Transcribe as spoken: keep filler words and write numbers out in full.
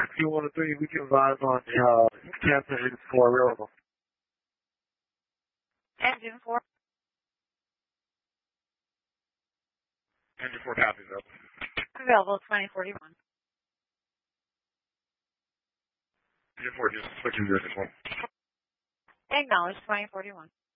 two one three, we can advise on the uh, Captain Engine four available. Engine four. Engine four copies up. Available twenty forty-one. Engine four just switching to engine one. Acknowledge twenty forty-one.